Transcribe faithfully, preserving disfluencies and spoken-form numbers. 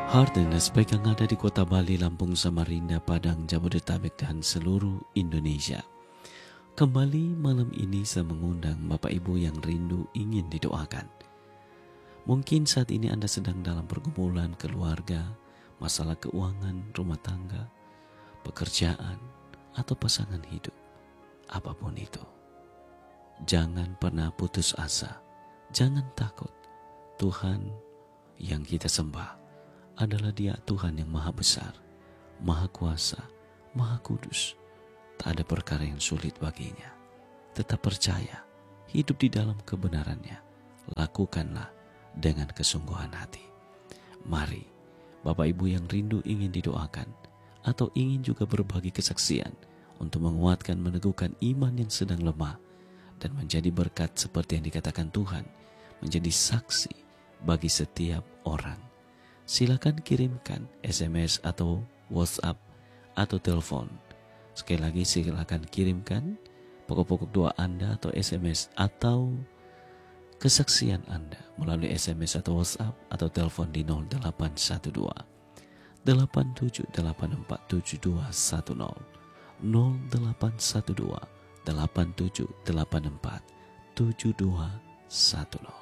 Hardness baik yang ada di kota Bali, Lampung, Samarinda, Padang, Jabodetabek, dan seluruh Indonesia. Kembali malam ini saya mengundang Bapak Ibu yang rindu ingin didoakan. Mungkin saat ini Anda sedang dalam pergumulan keluarga, masalah keuangan, rumah tangga, pekerjaan, atau pasangan hidup. Apapun itu, jangan pernah putus asa. Jangan takut. Tuhan yang kita sembah adalah Dia Tuhan yang maha besar, maha kuasa, maha kudus. Tak ada perkara yang sulit baginya. Tetap percaya, hidup di dalam kebenarannya. Lakukanlah dengan kesungguhan hati. Mari, Bapak Ibu yang rindu ingin didoakan, atau ingin juga berbagi kesaksian untuk menguatkan, meneguhkan iman yang sedang lemah, dan menjadi berkat seperti yang dikatakan Tuhan, menjadi saksi bagi setiap orang. Silakan kirimkan S M S atau WhatsApp atau telepon. Sekali lagi silakan kirimkan pokok-pokok doa Anda atau S M S atau kesaksian Anda melalui S M S atau WhatsApp atau telepon di nol delapan satu dua delapan tujuh delapan empat tujuh dua satu nol nol delapan satu dua delapan tujuh delapan empat tujuh dua satu nol.